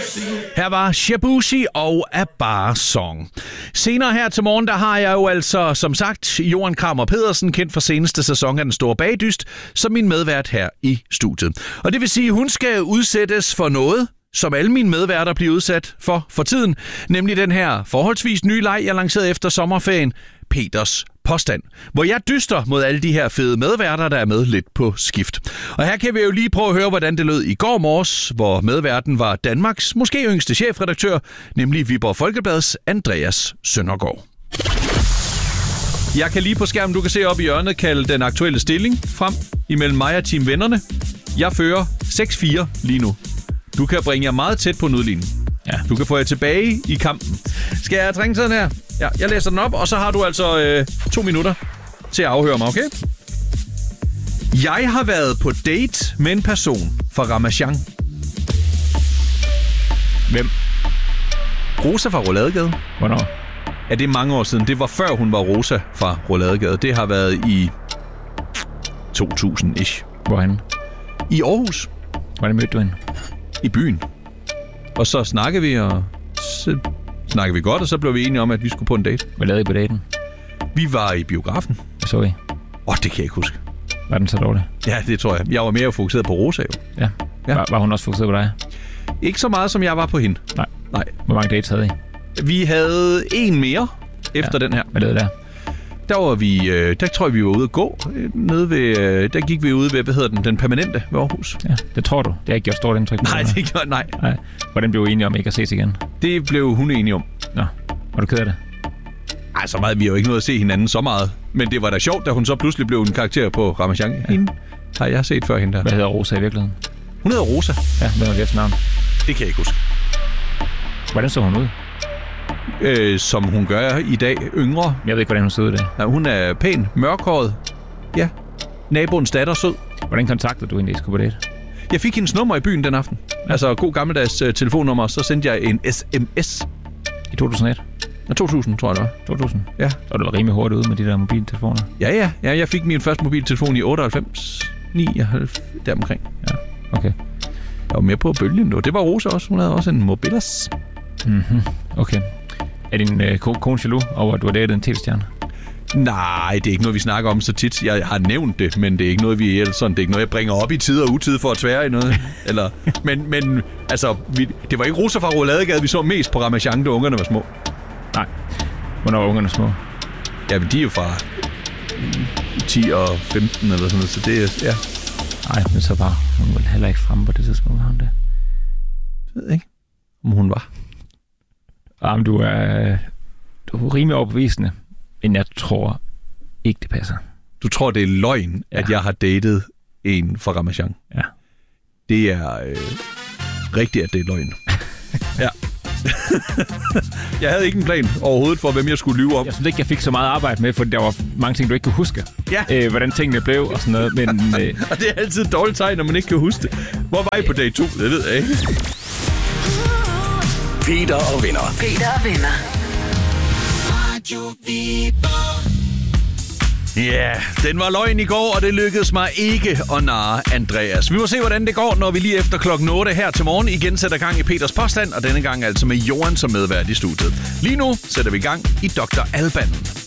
Her var Shabushi og A Bar Song. Senere her til morgen, der har jeg jo altså, som sagt, Johan Kramer Pedersen, kendt fra seneste sæson af Den Store Bagdyst, som min medvært her i studiet. Og det vil sige, at hun skal udsættes for noget, som alle mine medværter bliver udsat for tiden, nemlig den her forholdsvis nye leg, jeg lancerede efter sommerferien, Peters Påstand, hvor jeg dyster mod alle de her fede medværter, der er med lidt på skift. Og her kan vi jo lige prøve at høre, hvordan det lød i går morges, hvor medværten var Danmarks måske yngste chefredaktør, nemlig Viborg Folkebladets Andreas Søndergaard. Jeg kan lige på skærmen, du kan se op i hjørnet, kalde den aktuelle stilling frem imellem mig og Team Vennerne. Jeg fører 6-4 lige nu. Du kan bringe jer meget tæt på en udligning. Ja. Du kan få jer tilbage i kampen. Skal jeg trænge sådan her? Ja, jeg læser den op, og så har du altså 2 minutter til at afhøre mig, okay? Jeg har været på date med en person fra Ramasjang. Hvem? Rosa fra Rouladegade. Hvornår? Ja, det er mange år siden. Det var før hun var Rosa fra Rouladegade. Det har været i 2000-ish. Hvorhen? I Aarhus. Hvordan mødte du hende? I byen. Og så snakkede vi, og så snakkede vi godt, og så blev vi enige om, at vi skulle på en date. Hvad lavede I på daten? Vi var i biografen. Hvad så I? Det kan jeg ikke huske. Var den så dårlig? Ja, det tror jeg. Jeg var mere fokuseret på Rosa, jo. Ja. Var hun også fokuseret på dig? Ikke så meget, som jeg var på hende. Nej. Hvor mange dates havde I? Vi havde en mere efter den her. Hvad lavede der? Der var vi, der tror jeg, vi var ude at gå. Nede ved, der gik vi ude ved, den permanente ved Aarhus. Ja, det tror du. Det har ikke gjort stort indtryk på Nej, det gjorde nej. Hvordan blev I enige om ikke at ses igen? Det blev hun enig om. Nå, var du ked af det? Ej, så meget. Vi har jo ikke nået at se hinanden så meget. Men det var da sjovt, da hun så pludselig blev en karakter på Ramasjang. Ja. Hende har jeg set før hende der. Hvad hedder Rosa i virkeligheden? Hun hedder Rosa. Ja, hvad var det efter navn? Det kan jeg ikke huske. Hvordan så hun ud? Som hun gør i dag, yngre. Jeg ved ikke, hvordan hun så ud i dag. Nej, hun er pæn, mørkhåret. Ja. Naboens datter sød. Hvordan kontaktede du hende, I skulle på date? Jeg fik hendes nummer i byen den aften. Ja. Altså god gammeldags telefonnummer, så sendte jeg en sms. I 2001? 2000, tror jeg det var. 2000? Ja. Og du var rimelig hurtigt ude med de der mobiltelefoner? Ja, jeg fik min første mobiltelefon i 98, 99, deromkring. Ja, okay. Jeg var mere på bølgen nu. Det var Rosa også. Hun havde også en Mobilas. Mhm, okay. Er din kone jaloux over, at du har datet en tv-stjerne? Nej, det er ikke noget, vi snakker om så tit. Jeg har nævnt det, men det er ikke noget, det er ikke noget, jeg bringer op i tid og utid for at tvære i noget. Eller, men altså, det var ikke Rosa fra Rouladegade, vi så mest på Ramasjang, da ungerne var små. Nej. Hvornår var ungerne små? Ja, men de er jo fra 10 og 15 eller sådan noget, så det er, ja. Nej, men så var hun vel heller ikke fremme på det tidspunkt, var hun det? Jeg ved ikke, om hun var. Jamen, du er rimelig overbevisende, men jeg tror ikke, det passer. Du tror, det er løgn, at jeg har datet en fra Ramasjang? Ja. Det er rigtigt, at det er løgn. Ja. Jeg havde ikke en plan overhovedet for, hvem jeg skulle lyve om. Jeg synes ikke, jeg fik så meget arbejde med, for der var mange ting, du ikke kunne huske. Ja. Hvordan tingene blev og sådan noget. Men, og det er altid et dårligt tegn, når man ikke kan huske det. Hvor var I på dag 2? Det ved jeg ikke. Peter og venner. Peter og venner. Ja, den var løgn i går, og det lykkedes mig ikke at narre Andreas. Vi må se, hvordan det går, når vi lige efter klokken 8 her til morgen igen sætter gang i Peters Påstand, og denne gang altså med Johan som medvært i studiet. Lige nu sætter vi gang i Dr. Alban.